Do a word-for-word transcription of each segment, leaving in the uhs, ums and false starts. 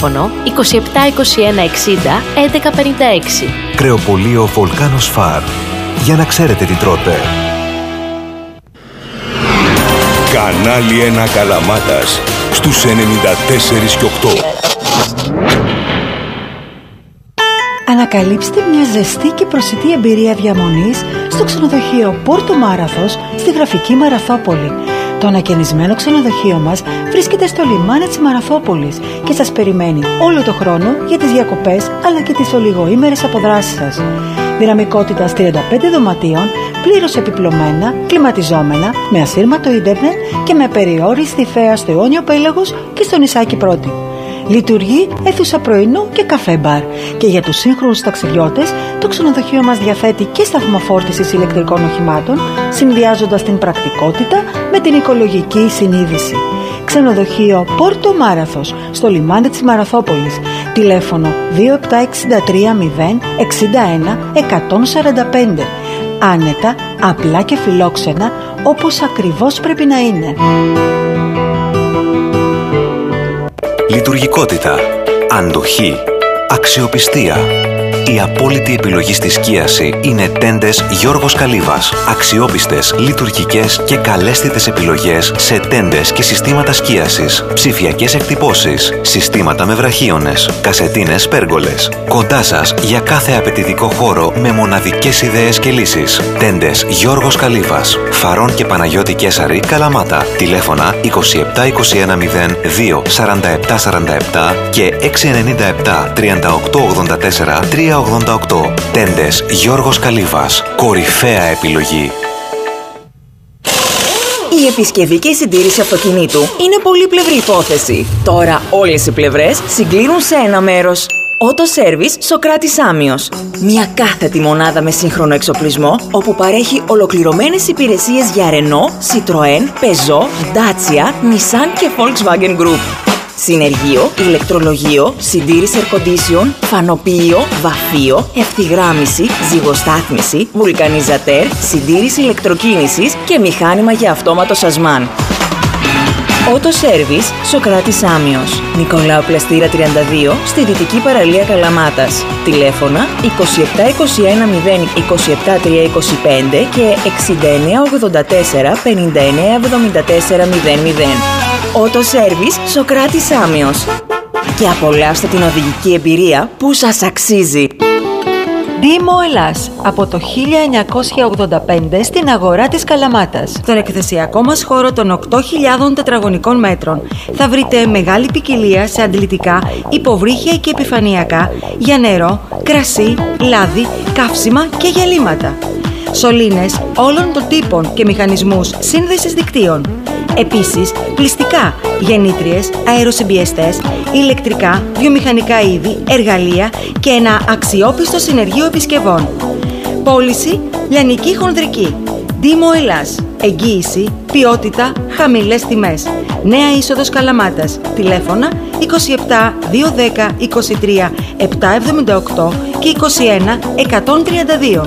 Τηλέφωνο είκοσι επτά είκοσι ένα εξήντα έντεκα πενήντα έξι. Κρεοπωλείο Βολκάνος Φαρ. Για να ξέρετε τι τρώτε. Κανάλι ένα Καλαμάτας στους ενενήντα τέσσερα και οκτώ. Ανακαλύψτε μια ζεστή και προσιτή εμπειρία διαμονής στο ξενοδοχείο Πόρτο Μάραθος στη γραφική Μαραθόπολη. Το ανακαινισμένο ξενοδοχείο μας βρίσκεται στο λιμάνι της Μαραθόπολης και σας περιμένει όλο το χρόνο για τις διακοπές αλλά και τις ολιγοήμερες αποδράσεις σας. Δυναμικότητας τριάντα πέντε δωματίων, πλήρως επιπλωμένα, κλιματιζόμενα, με ασύρματο ίντερνετ και με περιόριστη θέα στο Αιώνιο Πέλαγος και στο νησάκι Πρώτη. Λειτουργεί αίθουσα πρωινού και καφέ μπαρ. Και για τους σύγχρονους ταξιδιώτες, το ξενοδοχείο μας διαθέτει και σταθμό φόρτισης ηλεκτρικών οχημάτων, συνδυάζοντας την πρακτικότητα με την οικολογική συνείδηση. Ξενοδοχείο Πόρτο Μάραθος, στο λιμάνι της Μαραθόπολης. Τηλέφωνο δύο επτά έξι τρία μηδέν εξήντα ένα εκατόν σαράντα πέντε. Άνετα, απλά και φιλόξενα, όπως ακριβώς πρέπει να είναι. Λειτουργικότητα, αντοχή, αξιοπιστία. Η απόλυτη επιλογή στη σκίαση είναι τέντες Γιώργος Καλύβας. Αξιόπιστες, λειτουργικές και καλέσθητες επιλογές σε τέντες και συστήματα σκίασης. Ψηφιακές εκτυπώσεις, συστήματα με βραχίονες, κασετίνες πέργολες. Κοντά σας για κάθε απαιτητικό χώρο με μοναδικές ιδέες και λύσεις. Τέντες Γιώργος Καλύβας. Φαρών και Παναγιώτη Κέσαρη, Καλαμάτα. Τηλέφωνα είκοσι επτά είκοσι ένα μηδέν δύο σαράντα επτά σαράντα επτά και έξι εννιά επτά τριάντα οκτώ ογδόντα τέσσερα τρία ογδόντα οκτώ. Τέντες Γιώργος Καλύβας. Κορυφαία επιλογή. Η επισκευή και η συντήρηση αυτοκινήτου είναι πολύπλευρη υπόθεση. Τώρα όλες οι πλευρές συγκλίνουν σε ένα μέρος. Auto Service Σοκράτης Άμιος. Μια κάθετη μονάδα με σύγχρονο εξοπλισμό, όπου παρέχει ολοκληρωμένες υπηρεσίες για Renault, Citroën, Peugeot, Dacia, Nissan και Volkswagen Group. Συνεργείο, ηλεκτρολογείο, συντήρηση air condition, φανοποιείο, βαφείο, ευθυγράμμιση, ζυγοστάθμιση, βουλκανιζατέρ, συντήρηση ηλεκτροκίνησης και μηχάνημα για αυτόματο σασμάν. Auto Service Σοκράτης Άμιος. Νικολάου Πλαστήρα τριάντα δύο, στη Δυτική Παραλία Καλαμάτας. Τηλέφωνα είκοσι επτά είκοσι ένα μηδέν είκοσι επτά τρία είκοσι πέντε και εξήντα εννέα ογδόντα τέσσερα πενήντα εννέα εβδομήντα τέσσερα μηδέν μηδέν. Auto Service Σοκράτης Άμιος. Και απολαύστε την οδηγική εμπειρία που σας αξίζει. Δήμο Ελλάς, από το χίλια εννιακόσια ογδόντα πέντε στην αγορά της Καλαμάτας. Στον εκθεσιακό μας χώρο των οκτώ χιλιάδων τετραγωνικών μέτρων θα βρείτε μεγάλη ποικιλία σε αντλητικά, υποβρύχια και επιφανειακά για νερό, κρασί, λάδι, καύσιμα και γυαλίματα. Σωλήνες όλων των τύπων και μηχανισμούς σύνδεσης δικτύων. Επίσης, πλυστικά, γεννήτριες, αεροσυμπιεστές, ηλεκτρικά, βιομηχανικά είδη, εργαλεία και ένα αξιόπιστο συνεργείο επισκευών. Πώληση, λιανική χονδρική. Δήμο Ελλάς. Εγγύηση, ποιότητα, χαμηλές τιμές. Νέα είσοδος Καλαμάτας. Τηλέφωνα είκοσι επτά διακόσια δέκα είκοσι τρία επτακόσια εβδομήντα οκτώ και είκοσι ένα εκατόν τριάντα δύο.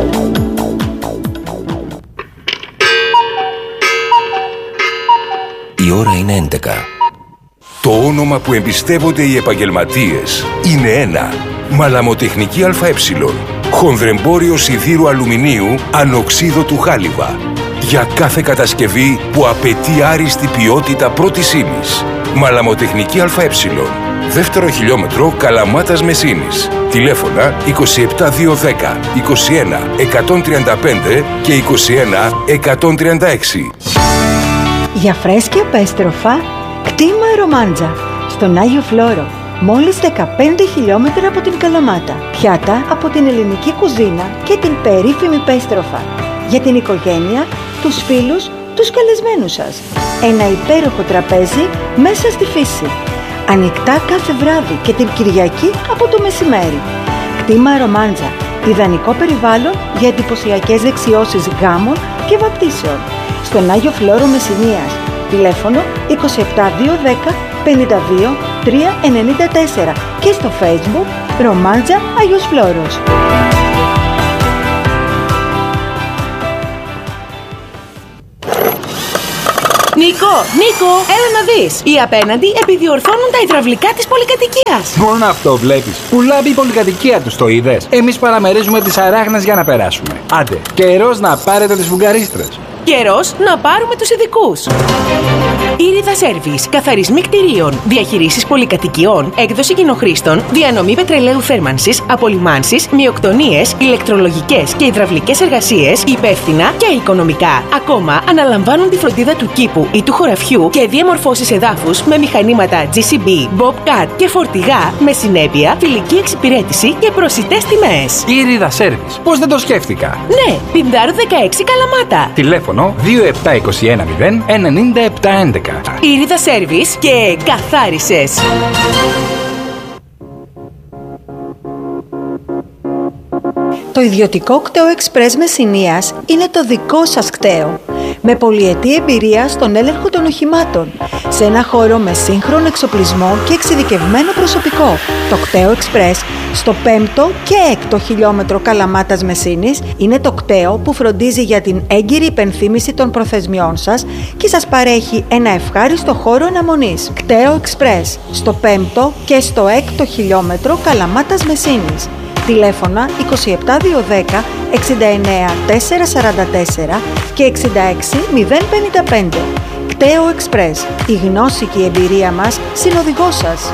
Η ώρα είναι έντεκα. Το όνομα που εμπιστεύονται οι επαγγελματίες είναι ένα. Μαλαμοτεχνική ΑΕ. Χονδρεμπόριο σιδήρου αλουμινίου ανοξίδωτου χάλιβα. Για κάθε κατασκευή που απαιτεί άριστη ποιότητα πρώτης ύλης. Μαλαμοτεχνική ΑΕ. Δεύτερο χιλιόμετρο Καλαμάτας Μεσίνης. Τηλέφωνα είκοσι επτά διακόσια δέκα είκοσι ένα εκατόν τριάντα πέντε και είκοσι ένα εκατόν τριάντα έξι. Για φρέσκια πέστροφα, κτήμα Ρομάντζα, στον Άγιο Φλόρο, μόλις δεκαπέντε χιλιόμετρα από την Καλαμάτα. Πιάτα από την ελληνική κουζίνα και την περίφημη πέστροφα. Για την οικογένεια, τους φίλους, τους καλεσμένους σας. Ένα υπέροχο τραπέζι μέσα στη φύση. Ανοιχτά κάθε βράδυ και την Κυριακή από το μεσημέρι. Κτήμα Ρομάντζα, ιδανικό περιβάλλον για εντυπωσιακές δεξιώσεις γάμων και βαπτίσεων. Στον Άγιο Φλόρο Μεσσηνίας. Τηλέφωνο είκοσι επτά διακόσια δέκα πενήντα δύο τριακόσια ενενήντα τέσσερα και στο Facebook Ρομάντζα Άγιος Φλόρος. Νίκο, Νίκο, έλα να δεις. Οι απέναντι επιδιορθώνουν τα υδραυλικά της πολυκατοικίας. Μόνο αυτό βλέπεις. Πουλάμπει η πολυκατοικία τους, το είδες. Εμείς παραμερίζουμε τις αράχνες για να περάσουμε. Άντε, καιρός να πάρετε τις φουγγαρίστρες. Καιρός να πάρουμε τους ειδικούς. Ήριδα Service, καθαρισμοί κτηρίων, διαχειρήσεις πολυκατοικιών, έκδοση κοινοχρήστων, διανομή πετρελαίου θέρμανσης, απολυμάνσεις, μειοκτονίες, ηλεκτρολογικές και υδραυλικές εργασίες, υπεύθυνα και οικονομικά. Ακόμα αναλαμβάνουν τη φροντίδα του κήπου ή του χωραφιού και διαμορφώσεις εδάφους με μηχανήματα τζι σι μπι, Bobcat και φορτηγά με συνέπεια, φιλική εξυπηρέτηση και προσιτές τιμές. Ήριδα Service. Πώς δεν το σκέφτηκα. Ναι, Πινδάρου δεκαέξι Καλαμάτα. Τηλέφωνο δύο επτά δύο ένα μηδέν εννιά επτά έντεκα. Ήριδα Service και καθάρισες. Το ιδιωτικό κτέο Εξπρές Μεσσηνίας είναι το δικό σας κτέο. Με πολυετή εμπειρία στον έλεγχο των οχημάτων, σε ένα χώρο με σύγχρονο εξοπλισμό και εξειδικευμένο προσωπικό. Το κτέο Εξπρές στο πέμπτο και έκτο χιλιόμετρο Καλαμάτας Μεσσήνης είναι το κτέο που φροντίζει για την έγκυρη υπενθύμηση των προθεσμιών σας και σας παρέχει ένα ευχάριστο χώρο αναμονής. Κτέο Εξπρές στο πέμπτο και στο έκτο χιλιόμετρο Καλαμάτας Μεσσήνης. Τηλέφωνα είκοσι επτά διακόσια δέκα εξήντα εννέα τετρακόσια σαράντα τέσσερα και εξήντα έξι μηδέν πενήντα πέντε. Κτέο Εξπρές. Η γνώση και η εμπειρία μας συνοδηγός σας.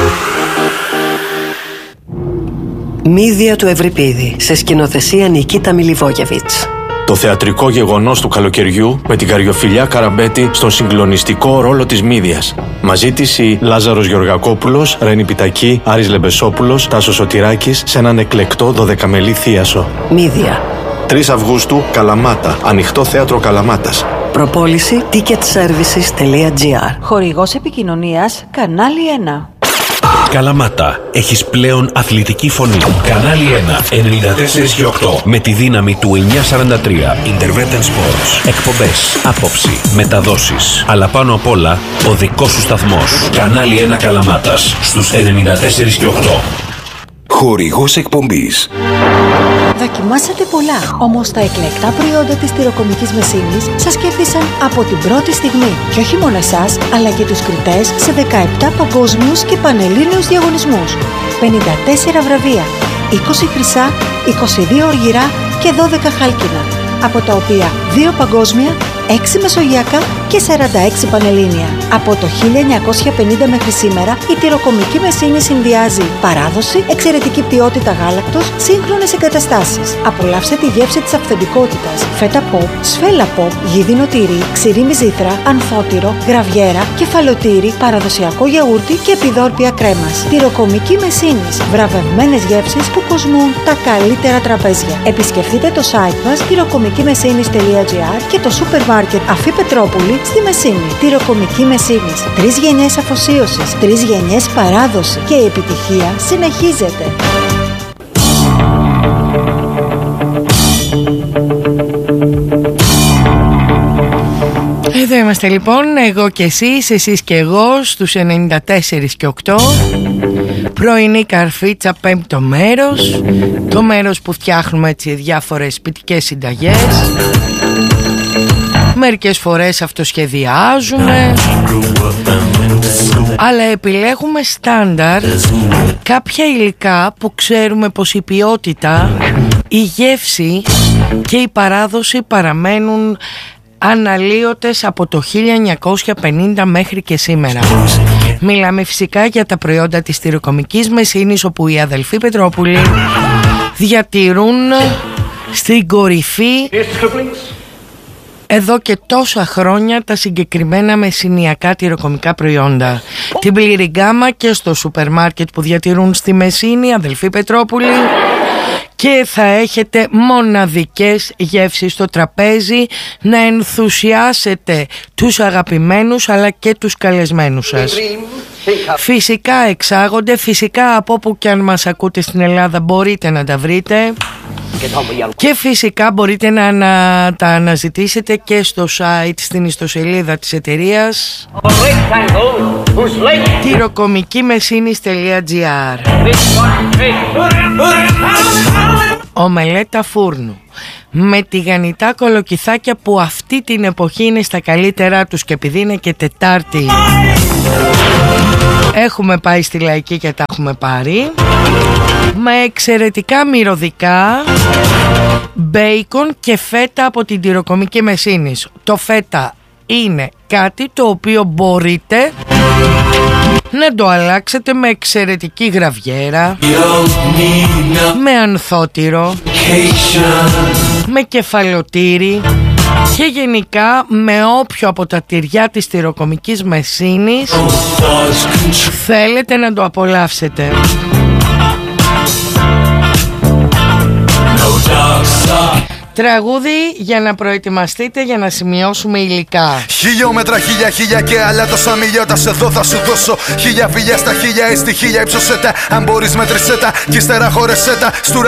Μύδια του Ευρυπίδη, σε σκηνοθεσία Νικίτα Μιλιβόγεβιτς. Το θεατρικό γεγονός του καλοκαιριού με την Καριοφιλιά Καραμπέτη στον συγκλονιστικό ρόλο της Μύδιας. Μαζί της η Λάζαρος Γεωργακόπουλος, Ρένη Πιτακή, Άρης Λεμπεσόπουλος, Τάσος Σωτηράκης σε έναν εκλεκτό δωδεκαμελή θίασο. Μύδια. τρεις Αυγούστου, Καλαμάτα. Ανοιχτό θέατρο Καλαμάτας. Προπόληση τίκετ σέρβισες τελεία τζι άρ. Χορηγός επικοινωνίας Κανάλι ένα. Καλαμάτα, έχεις πλέον αθλητική φωνή. Κανάλι ένα, ενενήντα τέσσερα και οκτώ. Με τη δύναμη του εννιακόσια σαράντα τρία. Intervention Sports. Εκπομπές, άποψη, μεταδόσεις. Αλλά πάνω απ' όλα, ο δικός σου σταθμός. Κανάλι ένα Καλαμάτας, στους ενενήντα τέσσερα και οκτώ. Χορηγός εκπομπής. Δοκιμάσατε πολλά, όμως τα εκλεκτά προϊόντα της τυροκομικής Μεσσήνης σας κέρδισαν από την πρώτη στιγμή. Και όχι μόνο εσάς, αλλά και τους κριτές σε δεκαεπτά παγκόσμιους και πανελλήνιους διαγωνισμούς. πενήντα τέσσερα βραβεία, είκοσι χρυσά, είκοσι δύο οργυρά και δώδεκα χάλκινα, από τα οποία δύο παγκόσμια, έξι μεσογειακά και σαράντα έξι πανελλήνια. Από το χίλια εννιακόσια πενήντα μέχρι σήμερα, η τυροκομική Μεσσήνη συνδυάζει παράδοση, εξαιρετική ποιότητα γάλακτος, σύγχρονες εγκαταστάσεις. Απολαύστε τη γεύση της αυθεντικότητας. Φέτα ποπ, σφέλα ποπ, γίδινο τυρί, ξηρή μυζήθρα, ανθότυρο, γραβιέρα, κεφαλοτήρι, παραδοσιακό γιαούρτι και επιδόρπια κρέμας. Τυροκομική Μεσσήνης. Βραβευμένες γεύσεις που κοσμούν τα καλύτερα τραπέζια. Επισκεφτείτε το site μας τυροκομικημεσσήνης τελεία τζι άρ και το σούπερ μάρκετ Αφή Πετρόπουλη στη Μεσσήνη. Τυροκομική Μεσσήνης. Τρεις γενιές αφοσίωσης, τρεις γενιές παράδοση και η επιτυχία συνεχίζεται. Εδώ είμαστε λοιπόν, εγώ και εσείς, εσείς και εγώ, στους ενενήντα τέσσερα και οκτώ. Πρωινή καρφίτσα, πέμπτο μέρος. Το μέρος που φτιάχνουμε έτσι διάφορες σπιτικές συνταγές. Μερικές φορές αυτοσχεδιάζουμε, αλλά επιλέγουμε στάνταρ κάποια υλικά που ξέρουμε πως η ποιότητα, η γεύση και η παράδοση παραμένουν αναλύωτες από το χίλια εννιακόσια πενήντα μέχρι και σήμερα. Μιλάμε φυσικά για τα προϊόντα της τυροκομικής Μεσσήνης, όπου οι αδελφοί Πετρόπουλοι διατηρούν στην κορυφή εδώ και τόσα χρόνια τα συγκεκριμένα μεσσηνιακά τυροκομικά προϊόντα. Την πλήρη γκάμα και στο σούπερ μάρκετ που διατηρούν στη Μεσσήνη, αδελφοί Πετρόπουλοι, και θα έχετε μοναδικές γεύσεις στο τραπέζι να ενθουσιάσετε τους αγαπημένους αλλά και τους καλεσμένους σας. Φυσικά εξάγονται, φυσικά από όπου και αν μας ακούτε στην Ελλάδα μπορείτε να τα βρείτε. Και φυσικά μπορείτε να, να τα αναζητήσετε και στο site, στην ιστοσελίδα της εταιρείας τυροκομικημεσσήνης τελεία τζι άρ. Ομελέτα φούρνου, με τηγανιτά κολοκυθάκια που αυτή την εποχή είναι στα καλύτερά τους, και επειδή είναι και Τετάρτη έχουμε πάει στη Λαϊκή και τα έχουμε πάρει, με εξαιρετικά μυρωδικά, μπέικον και φέτα από την τυροκομική Μεσίνης. Το φέτα είναι κάτι το οποίο μπορείτε να το αλλάξετε με εξαιρετική γραβιέρα, με ανθότυρο, με κεφαλοτήρι και γενικά με όποιο από τα τυριά της τυροκομικής Μεσίνης θέλετε να το απολαύσετε. Τραγούδι για να προετοιμαστείτε, για να σημειώσουμε υλικά. Χιλιόμετρα, χίλια, χίλια και άλλα τόσα μίλια. Όταν σε δω θα σου δώσω χίλια φιλιά στα χίλια ή στη χίλια. Υψωσέ τα, αν μπορείς μέτρησέ τα. Κι ύστερα χωρεσέ τα. Στου